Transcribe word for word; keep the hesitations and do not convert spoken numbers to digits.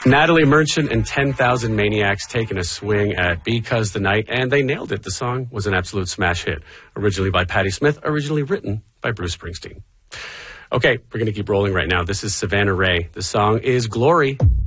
Natalie Merchant and ten thousand Maniacs taking a swing at Because the Night, and they nailed it. The song was an absolute smash hit. Originally by Patti Smith, originally written by Bruce Springsteen. Okay, we're going to keep rolling right now. This is Savannah Ray. The song is Glory.